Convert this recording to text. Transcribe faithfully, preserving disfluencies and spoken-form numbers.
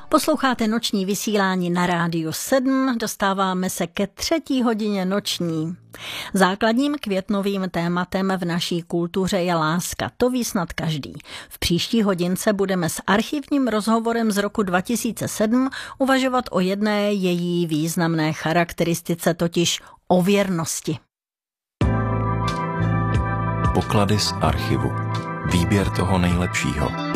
Posloucháte noční vysílání na Rádiu sedm, dostáváme se ke třetí hodině noční. Základním květnovým tématem v naší kultuře je láska, to ví snad každý. V příští hodince budeme s archivním rozhovorem z roku dva tisíce sedm uvažovat o jedné její významné charakteristice, totiž o věrnosti. Poklady z archivu. Výběr toho nejlepšího.